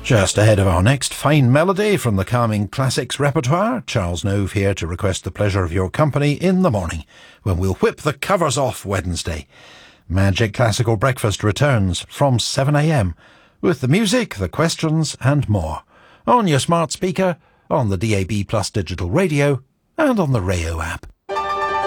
Just ahead of our next fine melody from the calming classics repertoire, Charles Nove here to request the pleasure of your company in the morning, when we'll whip the covers off Wednesday. Magic Classical Breakfast returns from 7 a.m, with the music, the questions and more, on your smart speaker, on the DAB Plus digital radio, and on the Rayo app.